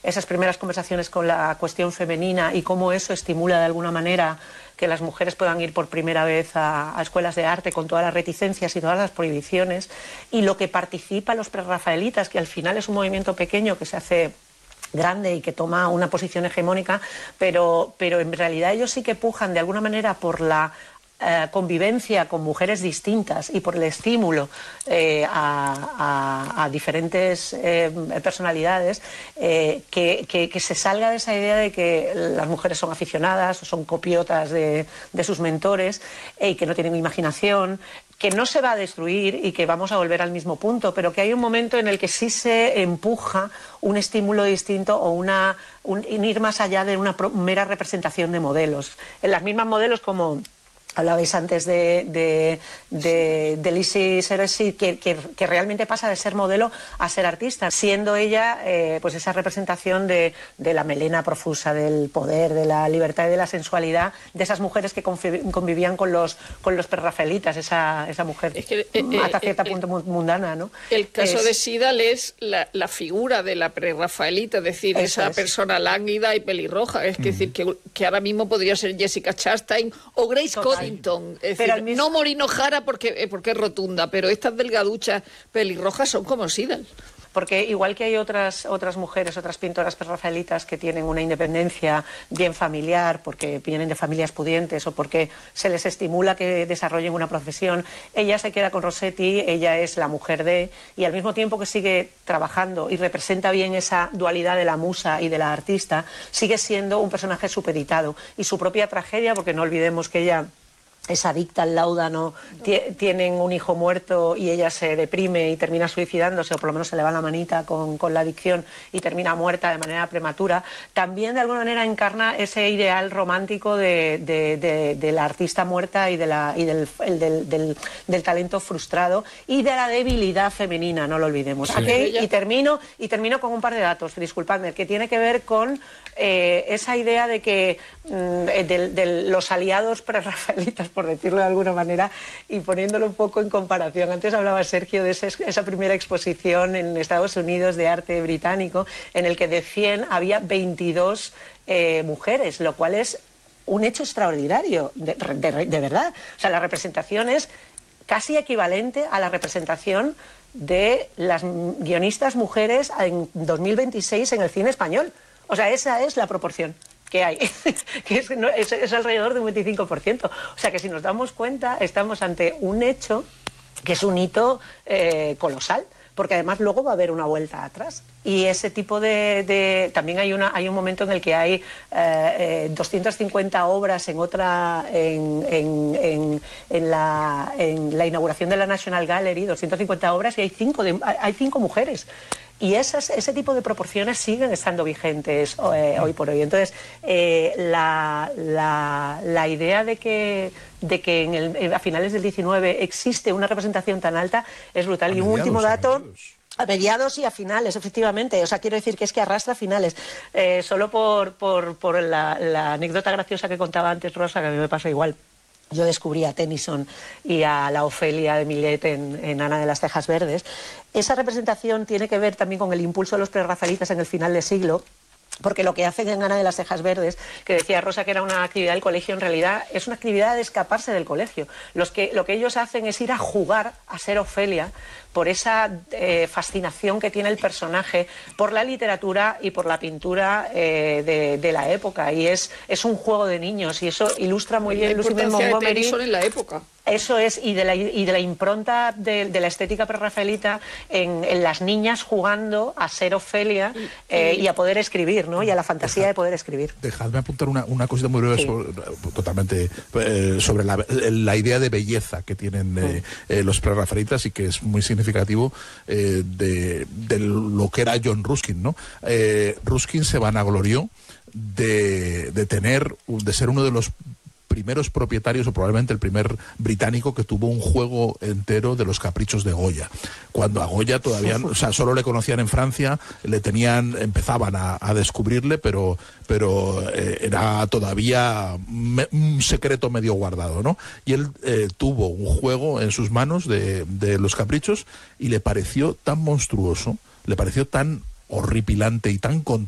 esas primeras conversaciones con la cuestión femenina y cómo eso estimula de alguna manera que las mujeres puedan ir por primera vez a escuelas de arte con todas las reticencias y todas las prohibiciones, y lo que participan los prerrafaelitas, que al final es un movimiento pequeño que se hace grande y que toma una posición hegemónica, pero en realidad ellos sí que pujan de alguna manera por la convivencia con mujeres distintas y por el estímulo a diferentes personalidades, que se salga de esa idea de que las mujeres son aficionadas o son copiotas de sus mentores y que no tienen imaginación, que no se va a destruir y que vamos a volver al mismo punto, pero que hay un momento en el que sí se empuja un estímulo distinto o ir más allá de una mera representación de modelos. En las mismas modelos, como hablabais antes de Lizzie Seresi, que realmente pasa de ser modelo a ser artista, siendo ella pues esa representación de la melena profusa, del poder, de la libertad y de la sensualidad de esas mujeres que convivían con los prerrafaelitas, esa mujer hasta cierto punto mundana, ¿no? El caso de Siddal es la figura de la prerrafaelita, es decir, esa persona lánguida y pelirroja, es decir, que ahora mismo podría ser Jessica Chastain o Grace Coddington. Es decir, no Maureen O'Hara porque es rotunda, pero estas delgaduchas pelirrojas son como Siddal. Porque igual que hay otras mujeres, otras pintoras prerrafaelitas que tienen una independencia bien familiar, porque vienen de familias pudientes o porque se les estimula que desarrollen una profesión, ella se queda con Rossetti, ella es la mujer de, y al mismo tiempo que sigue trabajando y representa bien esa dualidad de la musa y de la artista, sigue siendo un personaje supeditado. Y su propia tragedia, porque no olvidemos que ella es adicta al láudano, tienen un hijo muerto y ella se deprime y termina suicidándose, o por lo menos se le va la manita con la adicción y termina muerta de manera prematura, también de alguna manera encarna ese ideal romántico de la artista muerta y del talento frustrado y de la debilidad femenina, no lo olvidemos. Sí. Y termino con un par de datos, disculpadme, que tiene que ver con esa idea de que de los aliados prerrafaelitas, por decirlo de alguna manera, y poniéndolo un poco en comparación. Antes hablaba Sergio de esa primera exposición en Estados Unidos de arte británico, en el que de 100 había 22 mujeres, lo cual es un hecho extraordinario, de verdad. O sea, la representación es casi equivalente a la representación de las guionistas mujeres en 2026 en el cine español. O sea, esa es la proporción que hay, que es alrededor de un 25%. O sea que si nos damos cuenta, estamos ante un hecho que es un hito colosal, porque además luego va a haber una vuelta atrás. Y ese tipo también hay un momento en el que hay 250 obras en la inauguración de la National Gallery, 250 obras, y hay cinco mujeres. Y ese tipo de proporciones siguen estando vigentes hoy por hoy. Entonces, la idea de que a finales del 19 existe una representación tan alta es brutal. Y un último dato. A mediados y a finales, efectivamente. O sea, quiero decir que es que arrastra finales. Solo por la anécdota graciosa que contaba antes Rosa, que a mí me pasa igual. Yo descubrí a Tennyson y a la Ofelia de Millet en Ana de las Cejas Verdes. Esa representación tiene que ver también con el impulso de los prerrafaelitas en el final de siglo, porque lo que hacen en Ana de las Cejas Verdes, que decía Rosa que era una actividad del colegio, en realidad es una actividad de escaparse del colegio. Lo que ellos hacen es ir a jugar a ser Ofelia, por esa fascinación que tiene el personaje por la literatura y por la pintura de la época, y es un juego de niños, y eso ilustra muy bien Lucy Montgomery en la época. Eso es, y de la impronta de la estética prerrafaelita en las niñas jugando a ser Ofelia y a poder escribir, ¿no? Y a la fantasía de poder escribir. Dejadme apuntar una cosita muy breve, sobre la idea de belleza que tienen los prerrafaelitas, y que es muy significativo de lo que era John Ruskin, ¿no? Ruskin se vanaglorió de ser uno de los primeros propietarios, o probablemente el primer británico que tuvo un juego entero de los caprichos de Goya. Cuando a Goya todavía, o sea, solo le conocían en Francia, empezaban a descubrirle, pero era todavía un secreto medio guardado, ¿no? Y él tuvo un juego en sus manos de los caprichos, y le pareció tan monstruoso, le pareció tan horripilante y tan